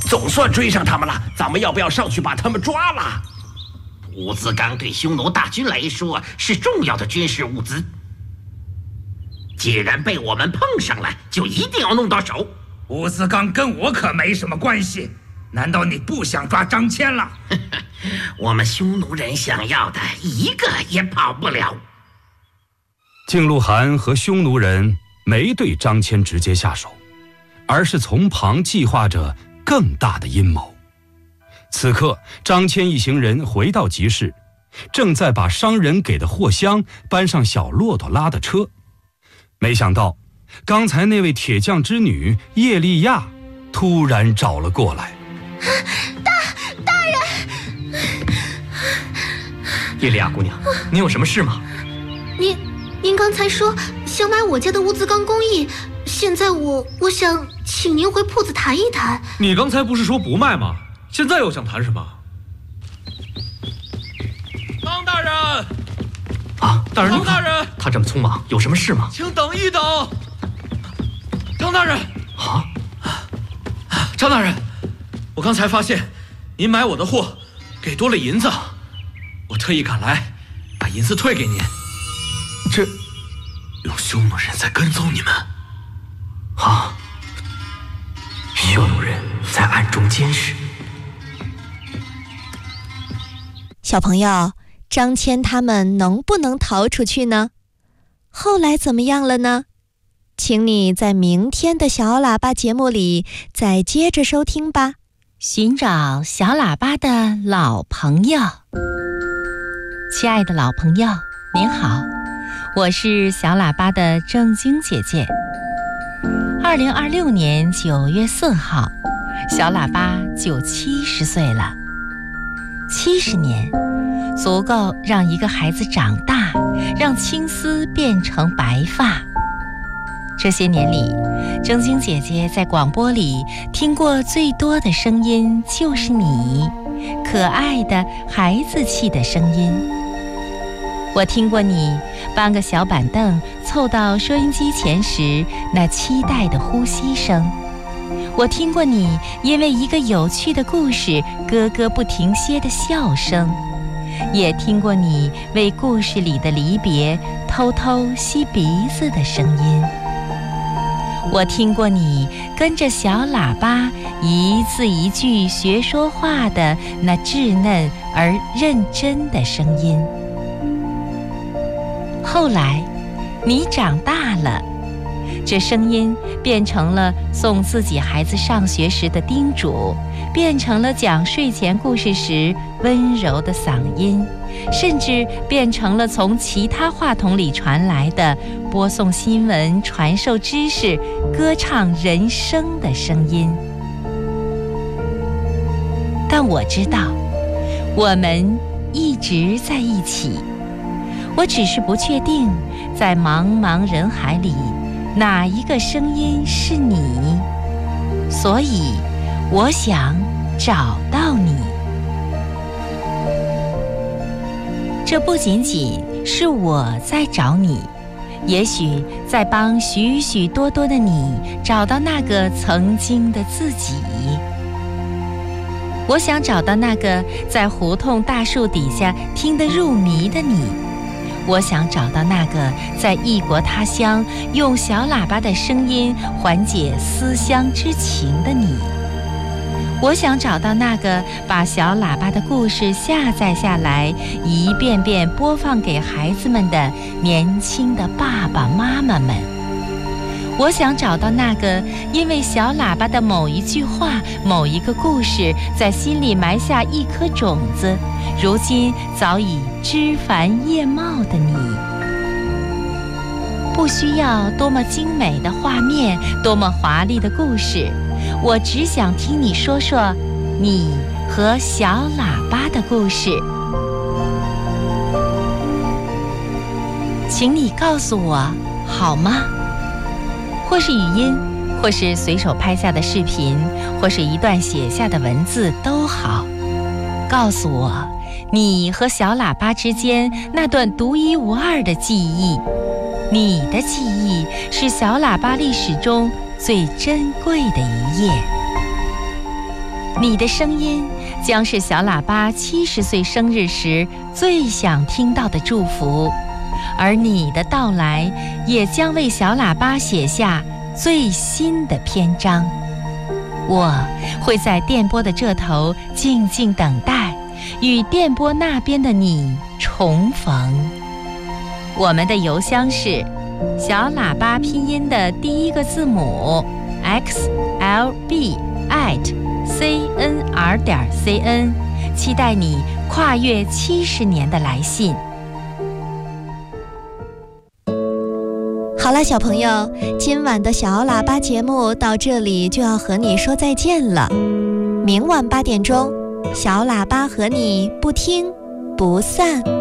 总算追上他们了，咱们要不要上去把他们抓了？ 乌兹刚对匈奴大军来说是重要的军事物资，既然被我们碰上了，就一定要弄到手。 乌兹刚跟我可没什么关系，难道你不想抓张骞了？ 我们匈奴人想要的一个也跑不了。 靖路汗和匈奴人没对张骞直接下手，而是从旁计划着更大的阴谋。此刻张骞一行人回到集市，正在把商人给的货箱搬上小骆驼拉的车，没想到刚才那位铁匠之女叶利亚突然找了过来。 大人， 叶利亚姑娘，您有什么事吗？ 您刚才说想买我家的乌兹刚工艺，现在我想请您回铺子谈一谈。 你刚才不是说不卖吗？现在又想谈什么？张大人！啊，大人，张大人，他这么匆忙，有什么事吗？请等一等。张大人！啊，张大人，我刚才发现您买我的货给多了银子，我特意赶来把银子退给您。这有匈奴人在跟踪你们啊！匈奴人在暗中监视。 小朋友，张骞他们能不能逃出去呢？后来怎么样了呢？请你在明天的小喇叭节目里再接着收听吧。 寻找小喇叭的老朋友。亲爱的老朋友，您好，我是小喇叭的正晶姐姐。2026年9月4号，小喇叭就70岁了。70年，足够让一个孩子长大，让青丝变成白发。这些年里，正晶姐姐在广播里听过最多的声音就是你，可爱的孩子气的声音。我听过你搬个小板凳凑到收音机前时那期待的呼吸声，我听过你因为一个有趣的故事咯咯不停歇的笑声，也听过你为故事里的离别偷偷吸鼻子的声音。我听过你跟着小喇叭一字一句学说话的那稚嫩而认真的声音。后来你长大了，这声音变成了送自己孩子上学时的叮嘱，变成了讲睡前故事时温柔的嗓音，甚至变成了从其他话筒里传来的播送新闻、传授知识、歌唱人生的声音。但我知道，我们一直在一起，我只是不确定，在茫茫人海里，哪一个声音是你？所以，我想找到你。这不仅仅是我在找你，也许在帮许许多多的你找到那个曾经的自己。我想找到那个在胡同大树底下听得入迷的你。我想找到那个在异国他乡用小喇叭的声音缓解思乡之情的你。我想找到那个把小喇叭的故事下载下来，一遍遍播放给孩子们的年轻的爸爸妈妈们。我想找到那个因为小喇叭的某一句话、某一个故事，在心里埋下一颗种子，如今早已枝繁叶茂的你。不需要多么精美的画面，多么华丽的故事，我只想听你说说你和小喇叭的故事。请你告诉我好吗？或是语音，或是随手拍下的视频，或是一段写下的文字都好。告诉我你和小喇叭之间那段独一无二的记忆。你的记忆是小喇叭历史中最珍贵的一页。 你的声音将是小喇叭70岁生日时最想听到的祝福，而你的到来也将为小喇叭写下最新的篇章。我会在电波的这头静静等待，与电波那边的你重逢。我们的邮箱是小喇叭拼音的第一个字母 xlb@cnr.cn， 期待你跨越70年的来信。 好了，小朋友，今晚的小喇叭节目到这里就要和你说再见了。明晚8点钟，小喇叭和你不听不散。